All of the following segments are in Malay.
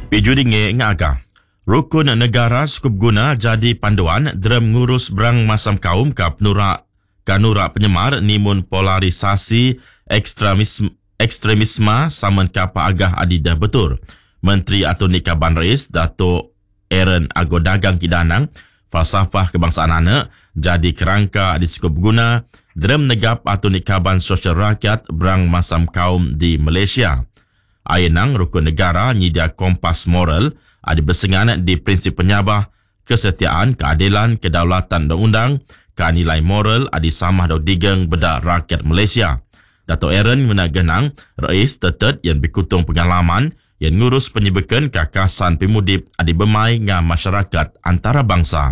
Pijudinge ngaga. Rukun negara cukup guna jadi panduan dalam ngurus berang masam kaum ka kanura penyemar nimun polarisasi ekstremisme saman kapa agah adidah betul. Menteri Attorney Kaban Rais Dato' Aaron Agodagang Kidanang falsafah kebangsaan anak jadi kerangka di cukup guna dalam negap Attorney Kaban Sosial Rakyat berang masam kaum di Malaysia. Ayenang rukun negara nyidia kompas moral ada bersengan di prinsip penyabah, kesetiaan, keadilan, kedaulatan undang-undang, nilai moral ada samah dau digeng beda rakyat Malaysia. Dato' Aaron menagenang Rais tetet yang berkutung pengalaman yang ngurus penyebekan kakasan pemudip ada bermai dengan masyarakat antarabangsa.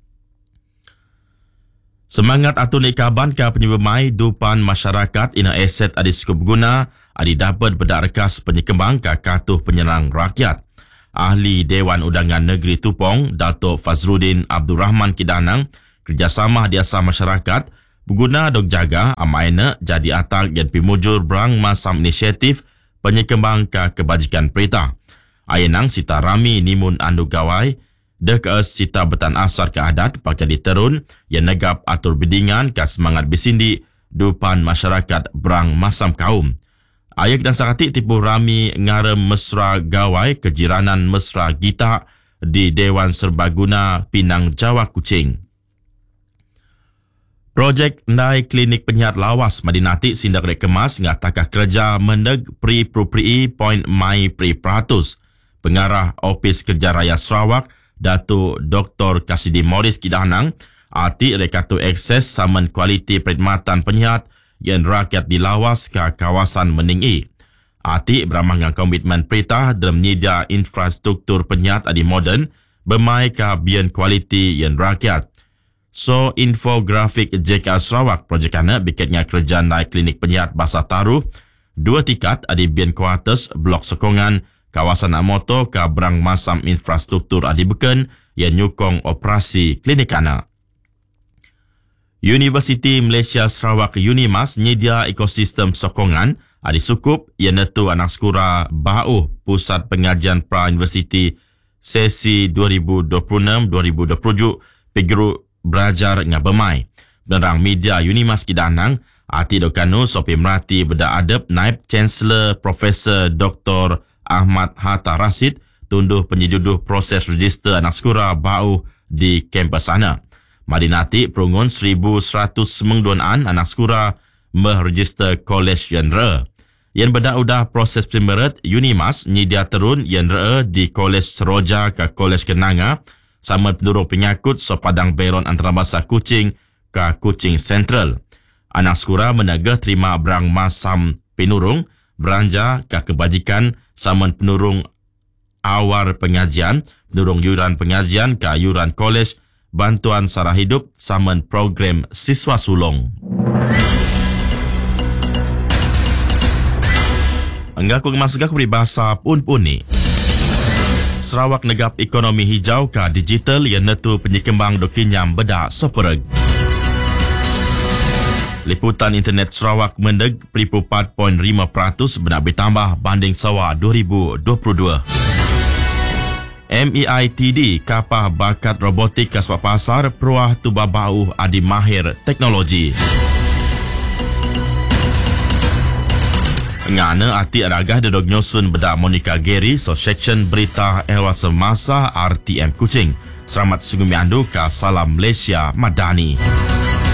Semangat Attorney Kaban ka penyebemai dupan masyarakat ina aset ada cukup guna ada dapat beda rekas penyekembang ka katuh penyerang rakyat. Ahli Dewan Undangan Negeri Tupong, Dato' Fazrudin Abdul Rahman Kidanang, kerjasama di asal masyarakat, berguna dok jaga amaina jadi atak yang pimujur berang masam inisiatif penyekembang ke kebajikan perintah. Ayenang sita rami nimun andu gawai, dekas sita betan asar ke adat pak jadi terun yang negap atur bidingan ke semangat bisindi dupan masyarakat berang masam kaum. Ayak dan sakati tipu rami ngarem mesra gawai kejiranan mesra Gita di Dewan Serbaguna Pinang Jawa Kuching. Projek Ndai Klinik Penyihat Lawas Madinati sindak rekemas ngatakah kerja mendeg pri-proprii point mai pri-peratus. Pengarah Opis Kerja Raya Sarawak, Dato' Dr. Kasidi Morris Kidanang, ati rekatu akses saman kualiti perkhidmatan penyihat yang rakyat dilawas ke kawasan Meningi. Ati beramah dengan komitmen perintah dalam menydia infrastruktur penyihat adi moden bermai ke bian kualiti yang rakyat. So, infografik JK Sarawak projek anak bikatnya kerjaan naik klinik penyihat Basah Taruh, 2 tikat adi bian kuartus blok sokongan kawasan Amoto ke berang masam infrastruktur adi beken yang nyukong operasi klinik anak. Universiti Malaysia Sarawak Unimas nyedia ekosistem sokongan adi sukup yang netu anak sekura bauh Pusat Pengajian Pra-Universiti sesi 2026-2027 pegeru belajar dengan bermai. Benerang media Unimas Kidanang, ati dokanu sopi merati beda adab Naib Chancellor Profesor Dr. Ahmad Hatta Rashid tunduh penyeduduh proses register anak sekura bauh di kampus sana. Madinati perungun 1,192an anak sekura meregister kolej yang re. Yang beda-udah proses primerat Unimas nyidia terun yang re di Kolej Seroja ke Kolej Kenanga sama pendurung penyakut so Padang Beron Antarabangsa Kuching ke Kuching Central. Anak sekura menegah terima berang masam penurung beranja ke kebajikan sama penurung awar pengajian, penurung yuran pengajian ke yuran kolej, bantuan sara hidup saman program siswa sulung. Enggak ku masgak peribahasa pun ni. Sarawak negap ekonomi hijau ka digital yang netu penyekembang dokinyam beda sopereg. Liputan internet Sarawak mendeg 4.5% benak bertambah banding sawa 2022. MEITD kapah bakat robotik kaspa pasar peruah tuba bauh adi mahir teknologi. Ngana ati aragah dedog nyosun beda Monica Gary so section berita ehwal semasa RTM Kuching. Selamat sungguh miandu ka Salam Malaysia Madani.